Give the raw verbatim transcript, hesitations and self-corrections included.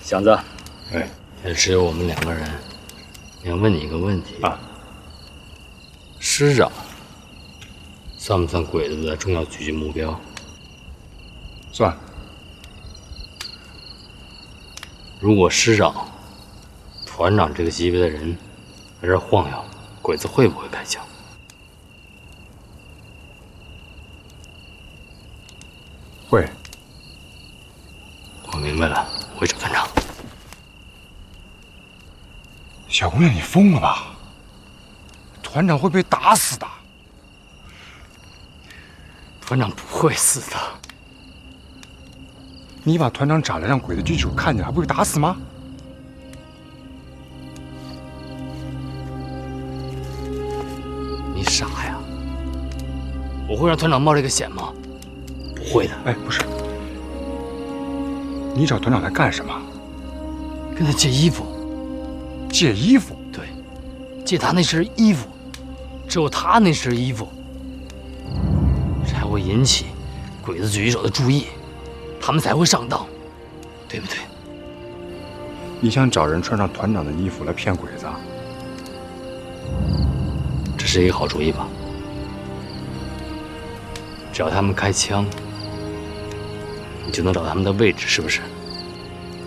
祥子， 哎， 也只有我们两个人。想问你一个问题啊， 师长算不算鬼子的重要狙击目标？ 算。 如果师长、团长这个级别的人在这儿晃悠，鬼子会不会开枪？ 会。 我明白了，我会找团长。 小姑娘，你疯了吧？团长会被打死的。 团长不会死的。 你把团长炸了，让鬼子狙击手看见，还不被打死吗？ 你傻呀！我会让团长冒这个险吗？不会的。 哎，不是，你找团长来干什么？ 跟他借衣服。 借衣服？ 对，借他那身衣服，只有他那身衣服才会引起鬼子狙击手的注意，他们才会上当，对不对？ 你想找人穿上团长的衣服来骗鬼子？ 这是一个好主意吧？只要他们开枪，你就能找到他们的位置，是不是？